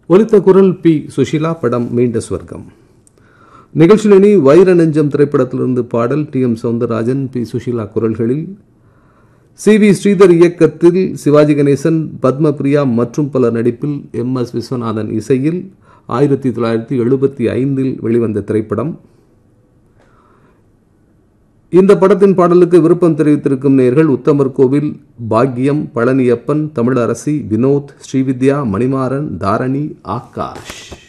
ஒலித்த குரல் பி சுஷீலா, படம் மீண்ட ஸ்வர்க்கம். நிகழ்ச்சியில் இனி வைர நெஞ்சம் திரைப்படத்திலிருந்து பாடல். D M Soundararajan, B Sushila குரல்களில், சி வி ஸ்ரீதர் இயக்கத்தில் சிவாஜி கணேசன், பத்மபிரியா மற்றும் பலர் நடிப்பில் எம் எஸ் விஸ்வநாதன் இசையில் 1975 வெளிவந்த திரைப்படம். இந்த படத்தின் பாடலுக்கு விருப்பம் தெரிவித்திருக்கும் நேயர்கள் உத்தமர் கோவில், பாக்யம், பழனியப்பன், தமிழரசி, வினோத், ஸ்ரீவித்யா, மணிமாறன், தாரணி, ஆகாஷ்.